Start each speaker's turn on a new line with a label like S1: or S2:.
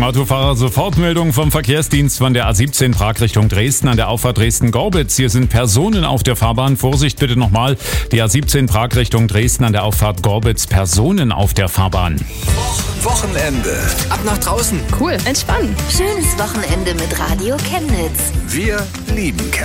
S1: Achtung Autofahrer, Sofortmeldung vom Verkehrsdienst von der A17 Prag Richtung Dresden an der Auffahrt Dresden-Gorbitz. Hier sind Personen auf der Fahrbahn. Vorsicht bitte nochmal, die A17 Prag Richtung Dresden an der Auffahrt Gorbitz. Personen auf der Fahrbahn.
S2: Wochenende. Ab nach draußen.
S3: Cool, entspannen.
S4: Schönes Wochenende mit Radio Chemnitz.
S2: Wir lieben Chemnitz.